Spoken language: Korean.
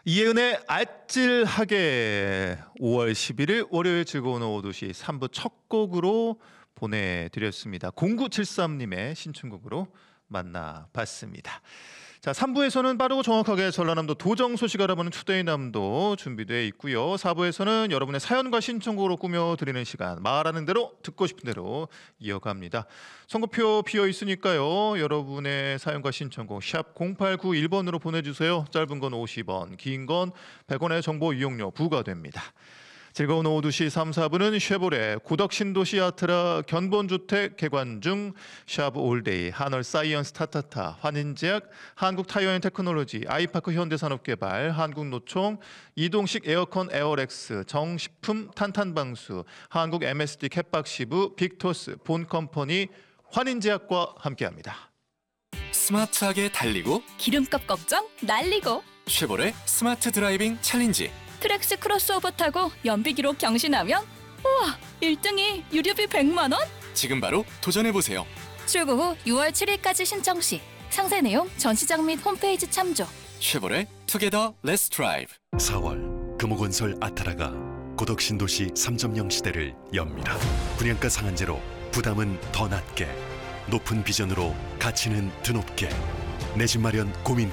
이혜은의 아찔하게 5월 11일 월요일 즐거운 오후 2시 3부 첫 곡으로 보내드렸습니다. 0973님의 신춘곡으로 만나봤습니다. 자, 3부에서는 빠르고 정확하게 전라남도 도정 소식 알아보는 투데이 남도 준비되어 있고요. 4부에서는 여러분의 사연과 신청곡으로 꾸며드리는 시간, 말하는 대로 듣고 싶은 대로 이어갑니다. 선거표 비어 있으니까요. 여러분의 사연과 신청곡 샵 0891번으로 보내주세요. 짧은 건 50원, 긴 건 100원의 정보 이용료 부과됩니다. 즐거운 오후 2시 3, 4부는 쉐보레, 고덕신도시 아트라, 견본주택 개관 중, 샵 올데이, 한월 사이언스 타타타, 환인제약, 한국타이어앤테크놀로지, 아이파크 현대산업개발, 한국노총, 이동식 에어컨 에어렉스, 정식품 탄탄방수, 한국 MSD 캣박시브, 빅토스, 본컴퍼니, 환인제약과 함께합니다. 스마트하게 달리고 기름값 걱정 날리고 쉐보레 스마트 드라이빙 챌린지. 트랙스 크로스오버 타고 연비기로 경신하면 우와 1등이 유류비 100만 원? 지금 도전해보세요. 출고 후 6월 7일까지 신청 시 상세 내용 전시장 및 홈페이지 참조. 쉐보레 투게더 렛츠 드라이브. 4월 금호건설 아타라가 고덕신도시 3.0 시대를 엽니다. 분양가 상한제로 부담은 더 낮게, 높은 비전으로 가치는 드높게, 내 집 마련 고민